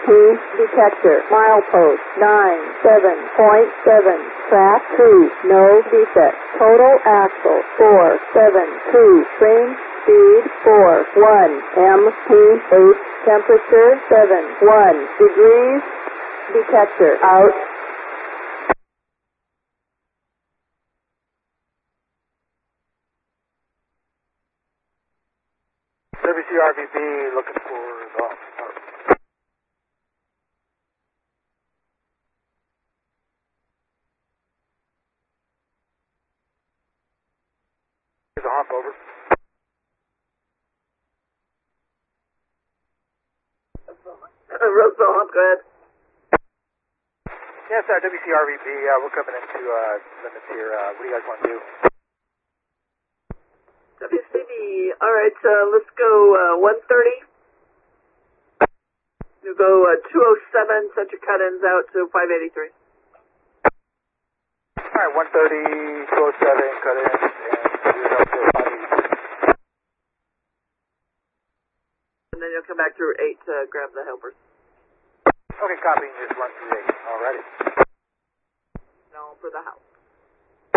EMP detector. Milepost 97.7. Track 2. No defect. Total axle 472. Range speed 41. MPH temperature 71 degrees. Detector out. WCRVB looking for the Here's a hump, over. Roseville hump, go ahead. Yes, WCRVB, we're coming into limits here. What do you guys want to do? WCB, alright, let's go 130. You'll go 207, set your cut-ins out to 583. Alright, 130, 207, cut in, and you're up to 583. And then you'll come back through 8 to grab the helpers. Okay, copy, just run through 8. Alrighty. No, for the house.